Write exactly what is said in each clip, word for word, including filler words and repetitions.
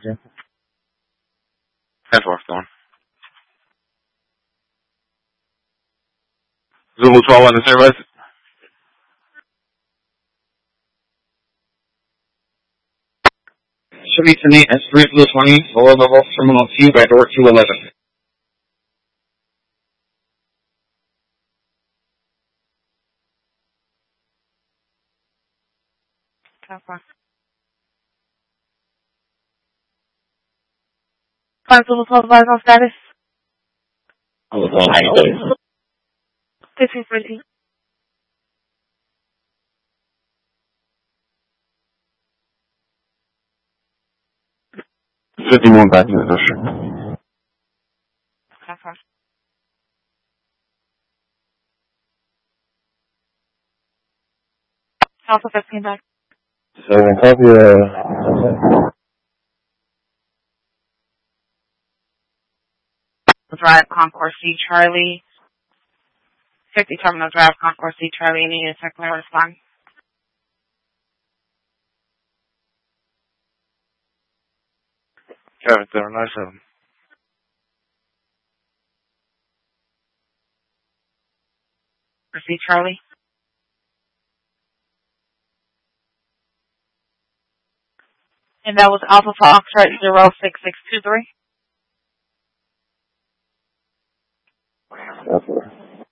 ten four, going. Zulu twelve on the service. Chevy Tonight S three Blue twenty, lower level, terminal two by door two eleven. Five Zulu twelve, advise on status. Zulu twelve, how you doing? fifteen fourteen. fifty-one back to the district. Okay. Alpha fifteen back. Seven, copy, uh, Drive Concourse C Charlie. fifty Terminal Drive Concourse C Charlie. You need a technical response. Kevin, there, nine seven. C Charlie. And that was Alpha Foxtrot zero six six two three. that's right.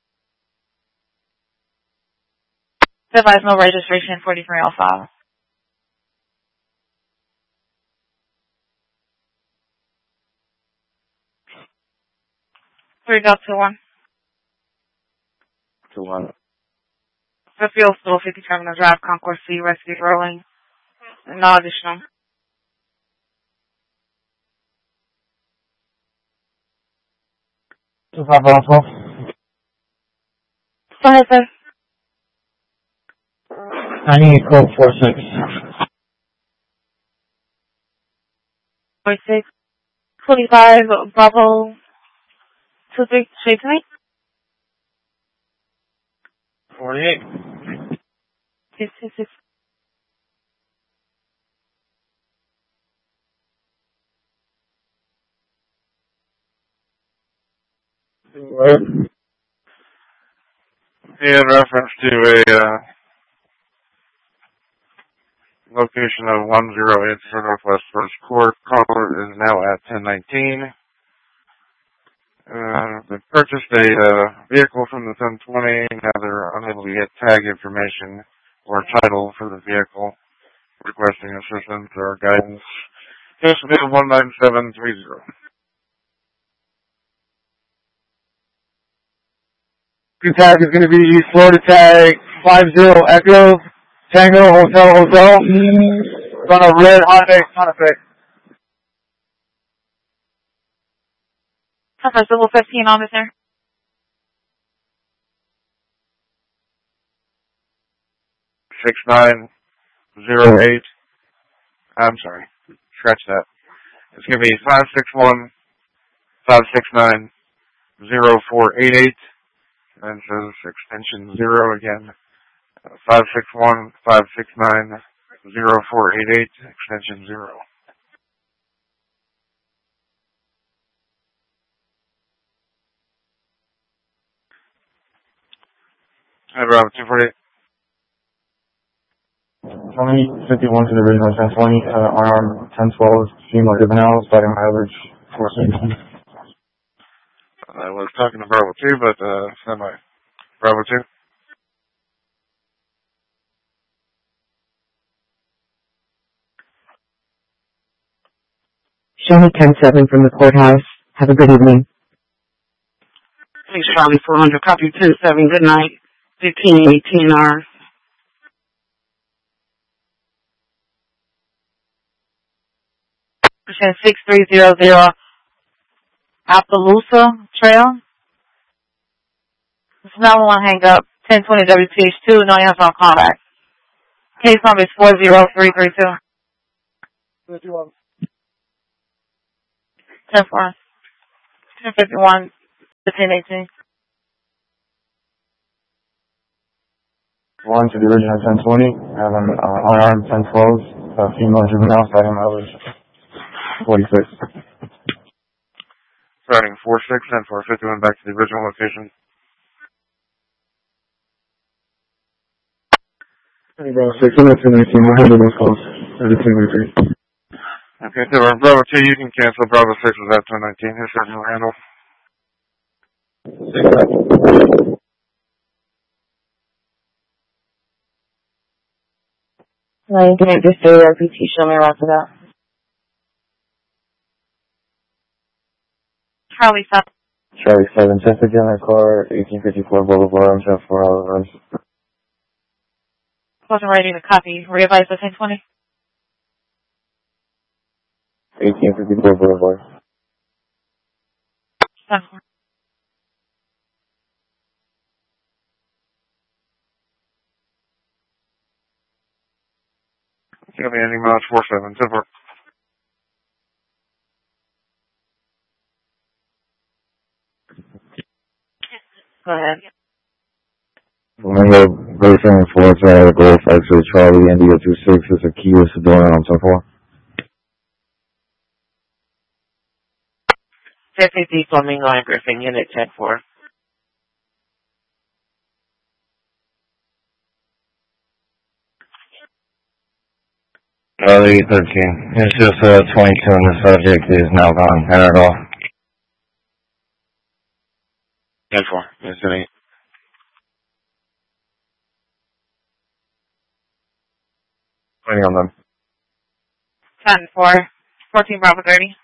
Device no registration forty-three oh five. Three Delta two one. Two one. fifty still fifty Terminal Drive Concourse C rescue rolling. No additional. Two five Alpha. Go ahead, sir. I need code four six. forty-six. twenty-five Bravo two three. Straight to me. forty-eight. six two six. Right. In reference to a uh, location of one zero eight for Northwest First Court, caller is now at ten nineteen. Uh, they purchased a uh, vehicle from the ten twenty. Now they're unable to get tag information or title for the vehicle, requesting assistance or guidance. Case number one nine seven three zero. Your tag is going to be Florida tag five zero Echo Tango Hotel Hotel. It's on a red Hyundai Santa Fe. Alpha Civil fifteen officer. six nine zero eight. I'm sorry. Scratch that. It's going to be five six one, five six nine, zero four eight eight. And it says extension zero again. Uh, five six one, five six nine, zero four eight eight, extension zero. Hi, Bravo two forty-eight. twenty fifty-one to the original ten twenty, uh, arm ten twelve, female juvenile, starting average four sixty. I was talking to Bravo two, but, uh, semi. Bravo two. Show me ten seven from the courthouse. Have a good evening. Thanks, Charlie, four hundred. Copy ten seven. Good night. fifteen eighteen hours. Percent six three zero zero. Appaloosa Trail. This is not one hang up. ten twenty W T H two. No, you have no callback. Case number is four zero three three two. ten four. ten fifty-one. fifteen eighteen. One to the original ten twenty, have an uh, unarmed ten twelve, uh, female juvenile, starting average forty-six. Starting four six and four fifty-one back to the original location. Hey, Bravo six, I'm at two nineteen. We'll handle those calls. Everything we agree. Okay, so we're Bravo two, you can cancel. Bravo six was at two nineteen. Here's your new handle. No, you can just do your P T. Show me after that. Charlie seven. Charlie seven, check the general car, eighteen fifty-four Boulevard, I'm for hours. Wasn't ready to copy. Readvise the ten twenty. eighteen fifty-four Boulevard. Seven. Give me any miles four seven. ten four. Go ahead. Remember, person four uh, Golf X-ray Charlie, India two six is a Kia Sedona on ten four. fifty Flamingo and Griffin, Unit ten four. Charlie thirteen. It's just uh, twenty-two and the subject is now gone. Panadol. ten four. Yes, it ain't. twenty on them. ten four. fourteen Bravo thirty.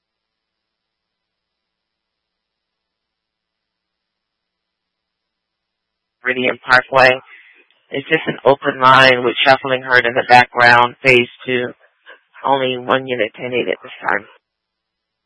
Meridian Parkway. It's just an open line with shuffling heard in the background. Phase two. Only one unit ten eight at this time.